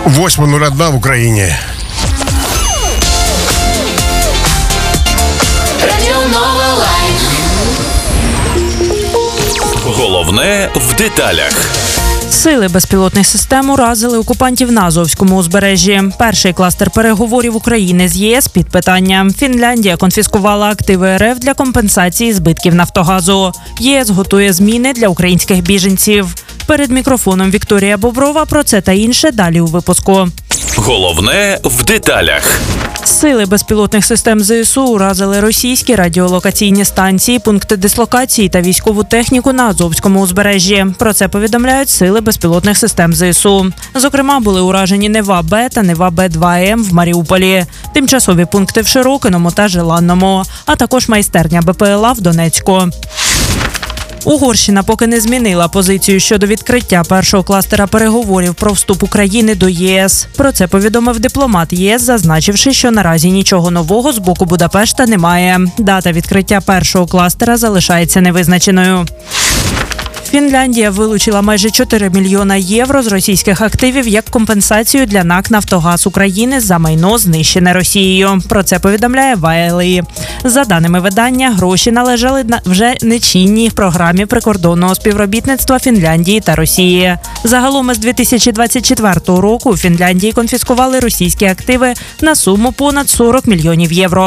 8:01 в Україні. Головне в деталях. Сили безпілотних систем уразили окупантів на Азовському узбережжі. Перший кластер переговорів України з ЄС під питанням. Фінляндія конфіскувала активи РФ для компенсації збитків Нафтогазу. ЄС готує зміни для українських біженців. Перед мікрофоном Вікторія Боброва. Про це та інше далі у випуску. Головне в деталях. Сили безпілотних систем ЗСУ уразили російські радіолокаційні станції, пункти дислокації та військову техніку на Азовському узбережжі. Про це повідомляють сили безпілотних систем ЗСУ. Зокрема, були уражені Нева-Б та Нева-Б2М в Маріуполі, тимчасові пункти в Широкиному та Желанному, а також майстерня БПЛА в Донецьку. Угорщина поки не змінила позицію щодо відкриття першого кластера переговорів про вступ України до ЄС. Про це повідомив дипломат ЄС, зазначивши, що наразі нічого нового з боку Будапешта немає. Дата відкриття першого кластера залишається невизначеною. Фінляндія вилучила майже 4 мільйона євро з російських активів як компенсацію для НАК «Нафтогаз України» за майно, знищене Росією. Про це повідомляє ВАЕЛІ. За даними видання, гроші належали вже нечинній програмі прикордонного співробітництва Фінляндії та Росії. Загалом із 2024 року у Фінляндії конфіскували російські активи на суму понад 40 мільйонів євро.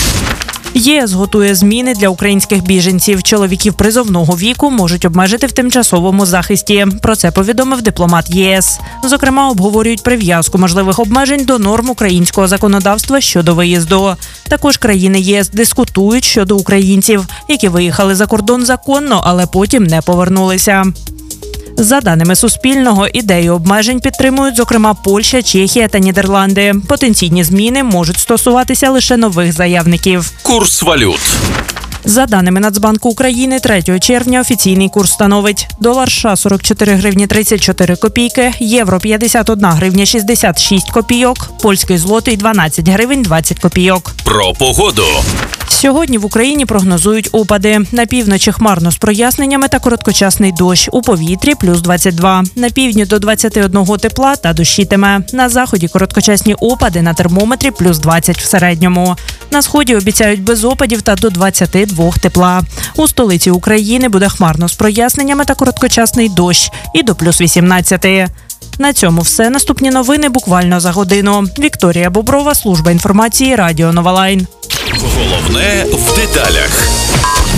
ЄС готує зміни для українських біженців. Чоловіків призовного віку можуть обмежити в тимчасовому захисті. Про це повідомив дипломат ЄС. Зокрема, обговорюють прив'язку можливих обмежень до норм українського законодавства щодо виїзду. Також країни ЄС дискутують щодо українців, які виїхали за кордон законно, але потім не повернулися. За даними Суспільного, ідею обмежень підтримують, зокрема, Польща, Чехія та Нідерланди. Потенційні зміни можуть стосуватися лише нових заявників. Курс валют. За даними Нацбанку України, 3 червня офіційний курс становить: долар США – 44 гривні 34 копійки, євро – 51 гривня 66 копійок, польський злотий – 12 гривень 20 копійок. Про погоду. Сьогодні в Україні прогнозують опади. На півночі хмарно з проясненнями та короткочасний дощ. У повітрі – плюс 22. На півдні до 21 тепла та дощитиме. На заході короткочасні опади, на термометрі – плюс 20 в середньому. На сході обіцяють без опадів та до 22 тепла. У столиці України буде хмарно з проясненнями та короткочасний дощ і до плюс 18. На цьому все. Наступні новини буквально за годину. Вікторія Боброва, служба інформації, Радіо Нова Лайн. Головне в деталях.